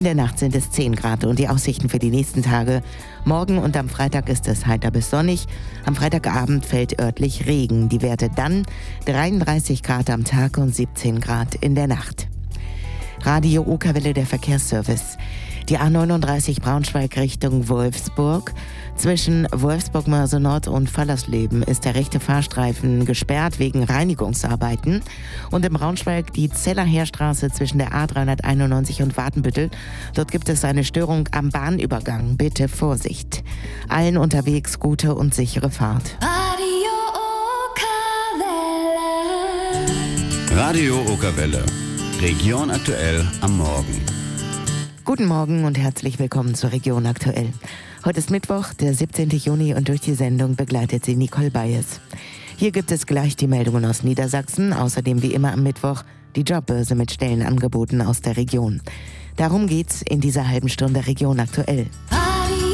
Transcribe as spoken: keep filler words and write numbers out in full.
In der Nacht sind es zehn Grad und die Aussichten für die nächsten Tage. Morgen und am Freitag ist es heiter bis sonnig. Am Freitagabend fällt örtlich Regen. Die Werte dann dreiunddreißig Grad am Tag und siebzehn Grad in der Nacht. Radio Okerwelle, der Verkehrsservice. Die A neununddreißig Braunschweig Richtung Wolfsburg. Zwischen Wolfsburg-Mörse Nord und Fallersleben ist der rechte Fahrstreifen gesperrt wegen Reinigungsarbeiten. Und in Braunschweig die Zeller Heerstraße zwischen der A dreihunderteinundneunzig und Watenbüttel. Dort gibt es eine Störung am Bahnübergang. Bitte Vorsicht. Allen unterwegs gute und sichere Fahrt. Radio Okerwelle. Radio Okerwelle. Region aktuell am Morgen. Guten Morgen und herzlich willkommen zur Region aktuell. Heute ist Mittwoch, der siebzehnten Juni und durch die Sendung begleitet sie Nicole Bayes. Hier gibt es gleich die Meldungen aus Niedersachsen, außerdem wie immer am Mittwoch die Jobbörse mit Stellenangeboten aus der Region. Darum geht's in dieser halben Stunde Region aktuell.